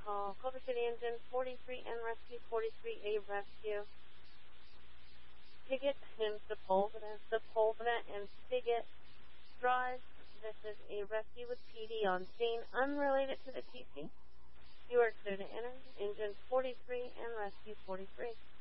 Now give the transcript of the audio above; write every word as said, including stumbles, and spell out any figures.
call. Culver City Engine forty-three and Rescue forty-three, a rescue. Piggott and Sepulveda, Sepulveda and Piggott Drive. This is a rescue with P D on scene, unrelated to the T C. You are clear to enter. Engine forty-three and Rescue forty-three.